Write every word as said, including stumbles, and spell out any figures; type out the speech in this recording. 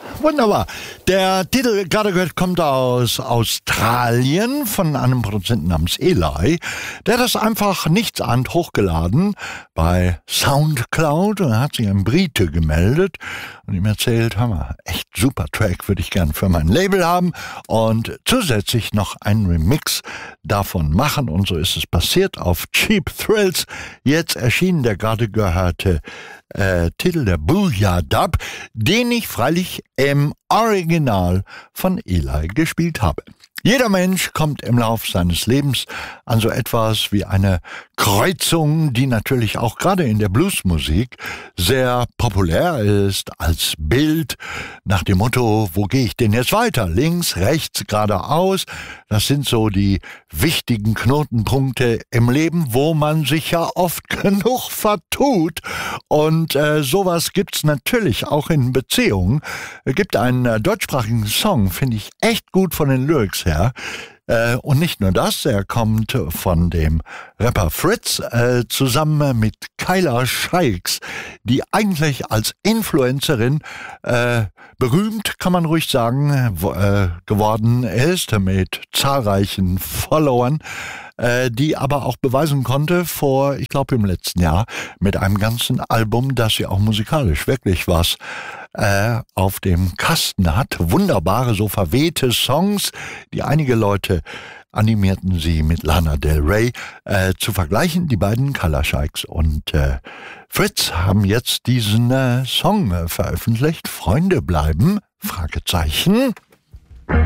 Wunderbar. Der Titel gerade gehört kommt aus Australien von einem Produzenten namens Eli. Der hat das einfach nichtsahnd hochgeladen bei Soundcloud und hat sich ein Brite gemeldet und ihm erzählt, hör mal, echt super Track, würde ich gern für mein Label haben und zusätzlich noch einen Remix davon machen. Und so ist es passiert auf Cheap Thrills. Jetzt erschien der gerade gehörte Äh, Titel der Booyah Dub, den ich freilich im Original von Eli gespielt habe. Jeder Mensch kommt im Lauf seines Lebens an so etwas wie eine Kreuzung, die natürlich auch gerade in der Bluesmusik sehr populär ist, als Bild nach dem Motto, wo gehe ich denn jetzt weiter? Links, rechts, geradeaus. Das sind so die wichtigen Knotenpunkte im Leben, wo man sich ja oft genug vertut. Und äh, sowas gibt's natürlich auch in Beziehungen. Es gibt einen äh, deutschsprachigen Song, finde ich echt gut von den Lyrics her. Äh, und nicht nur das, er kommt von dem Rapper Fritz äh, zusammen mit Kyla Scheiks, die eigentlich als Influencerin äh, berühmt, kann man ruhig sagen, wo, äh, geworden ist, mit zahlreichen Followern, äh, die aber auch beweisen konnte vor, ich glaube im letzten Jahr, mit einem ganzen Album, dass sie auch musikalisch wirklich was äh, auf dem Kasten hat. Wunderbare, so verwehte Songs, die einige Leute animierten sie mit Lana Del Rey äh, zu vergleichen. Die beiden, Kyla Scheiks und äh, Fritz, haben jetzt diesen äh, Song äh, veröffentlicht. Freunde bleiben? Fragezeichen.